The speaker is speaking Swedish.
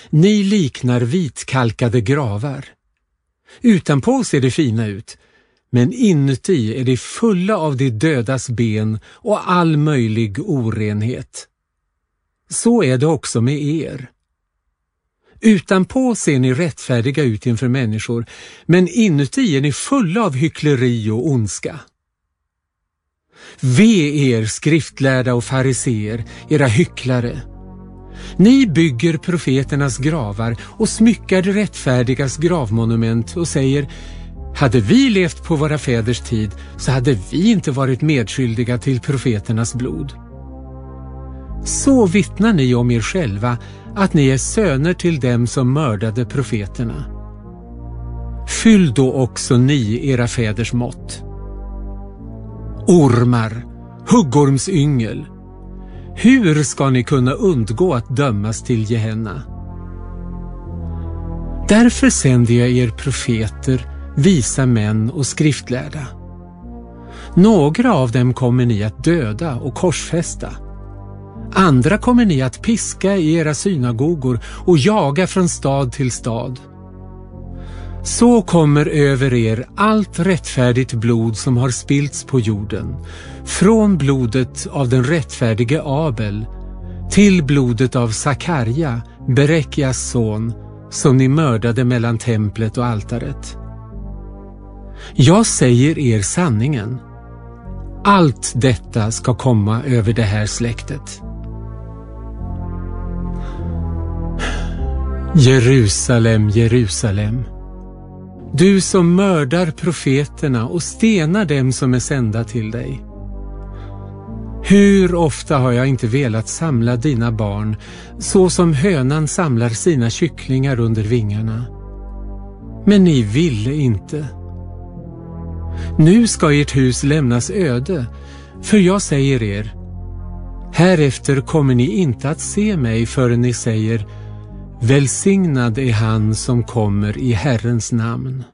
Ni liknar vitkalkade gravar. Utanpå ser det fina ut, men inuti är det fulla av de dödas ben och all möjlig orenhet. Så är det också med er. Utanpå ser ni rättfärdiga ut inför människor, men inuti är ni fulla av hyckleri och ondska. Ve er skriftlärda och fariseer, era hycklare! Ni bygger profeternas gravar och smyckar de rättfärdigas gravmonument och säger: hade vi levt på våra fäders tid så hade vi inte varit medskyldiga till profeternas blod. Så vittnar ni om er själva att ni är söner till dem som mördade profeterna. Fyll då också ni era fäders mått. Ormar, huggormsyngel, hur ska ni kunna undgå att dömas till Gehenna? Därför sänder jag er profeter, visa män och skriftlärda. Några av dem kommer ni att döda och korsfästa. Andra kommer ni att piska i era synagogor och jaga från stad till stad. Så kommer över er allt rättfärdigt blod som har spillts på jorden, från blodet av den rättfärdige Abel till blodet av Sakarja, Berekias son, som ni mördade mellan templet och altaret. Jag säger er sanningen. Allt detta ska komma över det här släktet. Jerusalem, Jerusalem, du som mördar profeterna och stenar dem som är sända till dig. Hur ofta har jag inte velat samla dina barn så som hönan samlar sina kycklingar under vingarna. Men ni ville inte. Nu ska ert hus lämnas öde, för jag säger er: härefter kommer ni inte att se mig förrän ni säger: välsignad är han som kommer i Herrens namn.